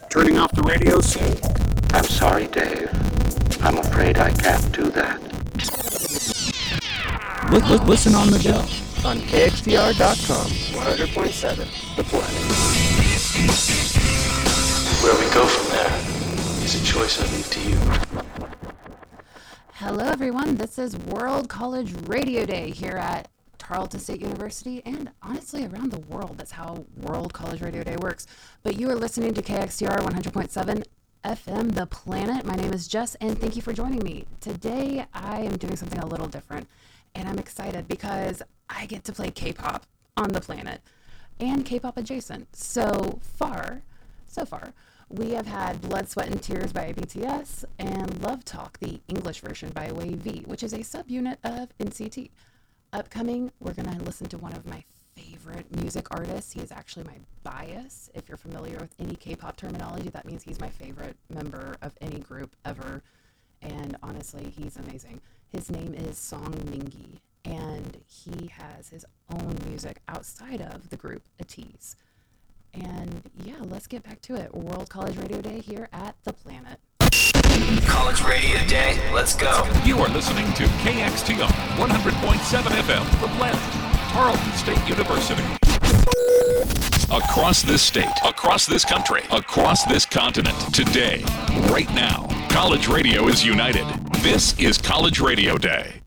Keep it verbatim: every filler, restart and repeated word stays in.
turning off the radio soon? I'm sorry, Dave. I'm afraid I can't do that. Look, look, listen on the go on K X T R dot com, one hundred point seven, The Planet. Where we go from there is a choice I leave to you. Hello, everyone. This is World College Radio Day here at Tarleton State University and honestly around the world. That's how World College Radio Day works. But you are listening to K X T R one hundred point seven F M, The Planet. My name is Jess, and thank you for joining me. Today, I am doing something a little different, and I'm excited because I get to play K-pop on The Planet and K-pop adjacent. So far, so far, we have had Blood, Sweat, and Tears by B T S and Love Talk, the English version by Wave V, which is a subunit of N C T. Upcoming, we're going to listen to one of my favorite music artists. He is actually my bias. If you're familiar with any K-pop terminology, that means he's my favorite member of any group ever. And honestly, he's amazing. His name is Song Mingi, and he has his own music outside of the group ATEEZ. And yeah, let's get back to it. World College Radio Day here at The Planet. College Radio Day, let's go. You are listening to K X T R one hundred point seven F M, The Planet, Tarleton State University. Across this state, across this country, across this continent, today, right now, college radio is united. This is College Radio Day.